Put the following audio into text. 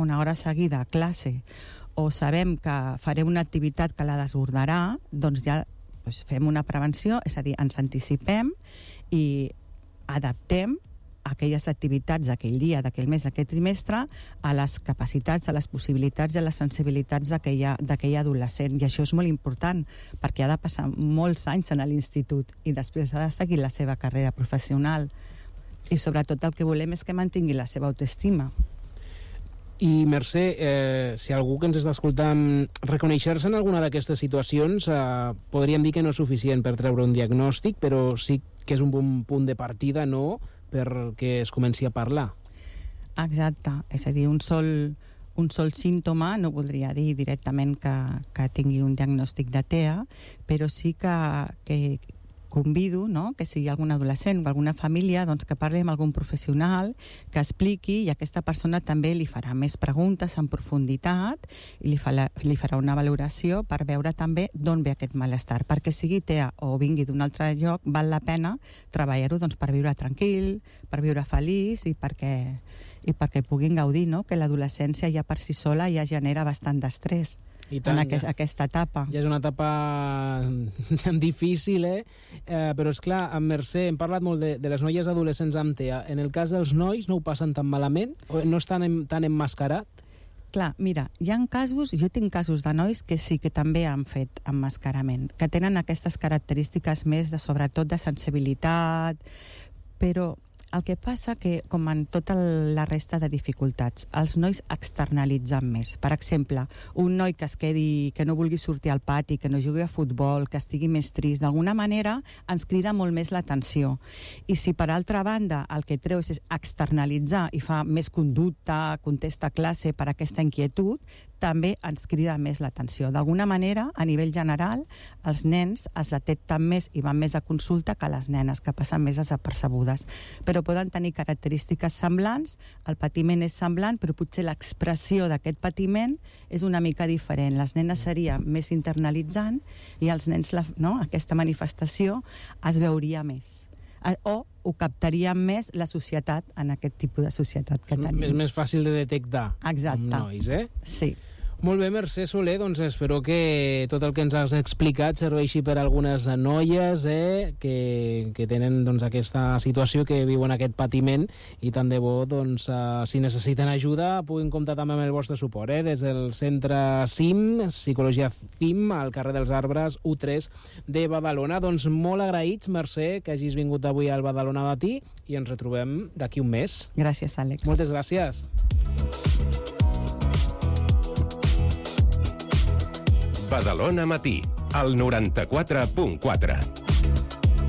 una hora seguida a classe o sabem que farem una activitat que la desbordarà, doncs ja fem una prevenció, és a dir, ens anticipem i adaptem aquelles activitats d'aquell dia, d'aquell mes, d'aquell trimestre, a les capacitats, a les possibilitats i a les sensibilitats d'aquell adolescent. I això és molt important, perquè ha de passar molts anys en l'institut i després ha de seguir la seva carrera professional. I sobretot el que volem és que mantingui la seva autoestima. I Mercè, si algú que ens està escoltant reconèixer-se en alguna d'aquestes situacions, podríem dir que no és suficient per treure un diagnòstic, però sí que és un bon punt de partida, no?, perquè es comenci a parlar. Exacte, és a dir, un sol símptoma no voldria dir directament que tingui un diagnòstic de TEA, però sí que convido, no?, que si hi ha algun adolescent o alguna família, doncs que parli amb algun professional, que expliqui, i aquesta persona també li farà més preguntes en profunditat i li farà una valoració per veure també d'on ve aquest malestar. Perquè sigui TEA o vingui d'un altre lloc, val la pena treballar-ho doncs, per viure tranquil, per viure feliç i perquè puguin gaudir, no?, que l'adolescència ja per si sola ja genera bastant d'estrès. En aquesta etapa. Ja és una etapa difícil, però és clar, amb Mercè hem parlat molt de les noies adolescents amb TEA. En el cas dels nois no ho passen tan malament? O no estan tan emmascarat? Clar, mira, hi ha casos, jo tinc casos de nois que sí que també han fet emmascarament, que tenen aquestes característiques més sobretot de sensibilitat, però el que passa que, com en tota la resta de dificultats, els nois externalitzen més. Per exemple, un noi que es quedi, que no vulgui sortir al pati, que no jugui a futbol, que estigui més trist, d'alguna manera ens crida molt més l'atenció. I si per altra banda el que treu és externalitzar i fa més conducta, contesta a classe per aquesta inquietud, també ens crida més l'atenció. D'alguna manera, a nivell general, els nens es detecten més i van més a consulta que les nenes, que passen més desapercebudes. Però poden tenir característiques semblants, el patiment és semblant, però potser l'expressió d'aquest patiment és una mica diferent. Les nenes seria més internalitzant i els nens, no, aquesta manifestació es veuria més. O ho captaria més la societat en aquest tipus de societat que tenim. És més fàcil de detectar. Exacte. Amb nois, Sí. Molt bé, Mercè Soler, doncs espero que tot el que ens has explicat serveixi per a algunes noies que tenen doncs, aquesta situació, que viuen aquest patiment, i tant de bo, doncs, si necessiten ajuda, puguin comptar també amb el vostre suport, des del centre CIM, Psicologia CIM, al carrer dels Arbres, U3 de Badalona. Doncs molt agraïts, Mercè, que hagis vingut avui al Badalona Matí, i ens retrobem d'aquí un mes. Gràcies, Àlex. Moltes gràcies. Badalona Matí, al 94.4.